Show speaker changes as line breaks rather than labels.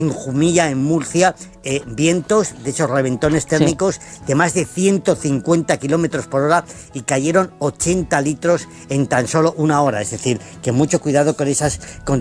en Jumilla, en Murcia, vientos, de esos reventones térmicos de más de 150 kilómetros por hora y cayeron 80 litros en tan solo una hora. Es decir, que mucho cuidado con esas condiciones